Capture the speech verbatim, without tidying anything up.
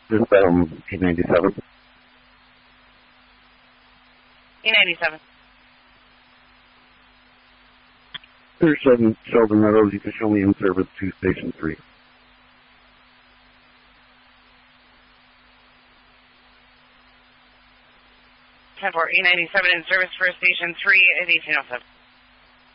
This is um, eight ninety-seven. eight ninety-seven. There's seven Sheldon Meadows. You can show me in service to station three. ten four, eight ninety-seven in service for station three at eighteen oh seven.